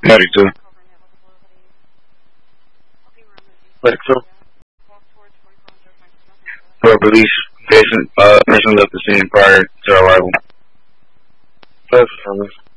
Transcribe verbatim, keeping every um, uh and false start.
thirty-two. thirty-two. For police, patient, uh, patient left the scene prior to arrival. That's